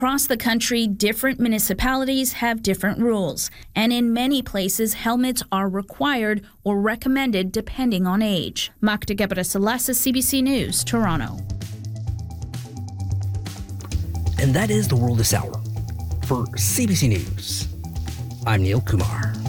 Across the country, different municipalities have different rules, and in many places, helmets are required or recommended depending on age. Magda Gebrselassie, CBC News, Toronto. And that is the world this hour. For CBC News, I'm Neil Kumar.